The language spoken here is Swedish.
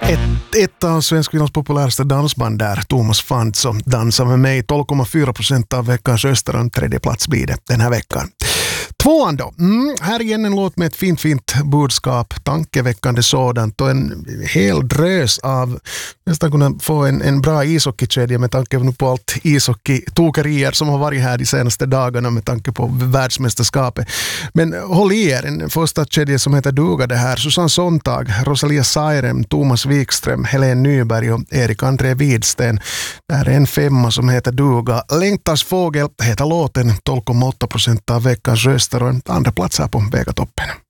Ett av svensk kvinnors populäraste dansband där, Thomas Fantzo, dansar med mig 12,4% av veckans röster. Tredje plats blir det den här veckan. Tvåan då. Här igen en låt med ett fint budskap, tankeväckande sådant och en hel drös av nästan kunna få en bra ishockeykedja med tanke på allt ishockey-tokerier som har varit här de senaste dagarna med tanke på världsmästerskapet. Men håll i er, en första kedja som heter Duga det här. Susanne Sontag, Rosalia Sairem, Thomas Wikström, Helene Nyberg och Erik André Widsten. Det här är en femma som heter Duga. Längtans fågel heter låten, 12,8% av veckans röster och en andra plats här på Vegatoppen.